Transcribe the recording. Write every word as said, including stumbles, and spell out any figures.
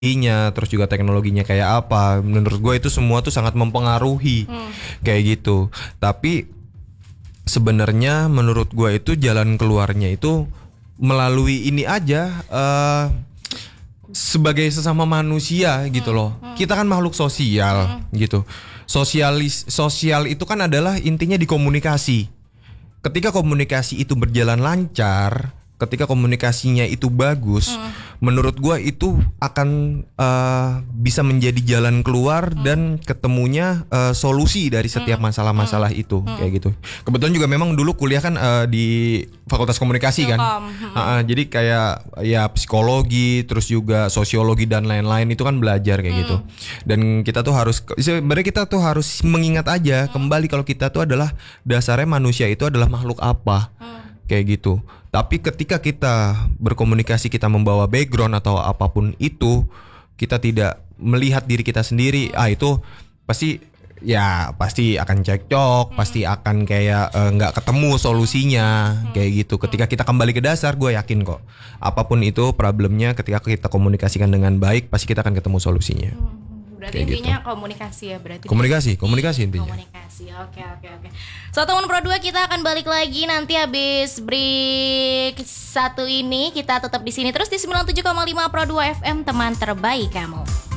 nya, terus juga teknologinya kayak apa. Menurut gue itu semua tuh sangat mempengaruhi hmm. kayak gitu. Tapi sebenarnya menurut gue itu jalan keluarnya itu melalui ini aja, uh, sebagai sesama manusia gitu loh. Hmm. Kita kan makhluk sosial hmm. gitu. Sosialis sosial itu kan adalah intinya di komunikasi. Ketika komunikasi itu berjalan lancar, ketika komunikasinya itu bagus, hmm. menurut gua itu akan uh, bisa menjadi jalan keluar hmm. dan ketemunya uh, solusi dari setiap masalah-masalah hmm. itu hmm. kayak gitu. Kebetulan juga memang dulu kuliah kan uh, di Fakultas Komunikasi kan, hmm. uh, uh, jadi kayak ya psikologi, terus juga sosiologi dan lain-lain itu kan belajar kayak hmm. gitu. Dan kita tuh harus, sebenarnya kita tuh harus mengingat aja hmm. kembali kalau kita tuh adalah dasarnya manusia itu adalah makhluk apa. Hmm. Kayak gitu. Tapi ketika kita berkomunikasi, kita membawa background atau apapun itu, kita tidak melihat diri kita sendiri, ah itu pasti ya pasti akan cekcok, hmm. pasti akan kayak nggak uh, ketemu solusinya hmm. kayak gitu. Ketika kita kembali ke dasar, gue yakin kok apapun itu problemnya, ketika kita komunikasikan dengan baik, pasti kita akan ketemu solusinya. Hmm. Berarti kayak intinya gitu. Komunikasi ya berarti. Komunikasi, komunikasi intinya. Komunikasi, oke oke oke. So teman Pro dua kita akan balik lagi nanti habis break satu ini, kita tetap di sini terus di sembilan puluh tujuh koma lima Pro dua F M, teman terbaik kamu.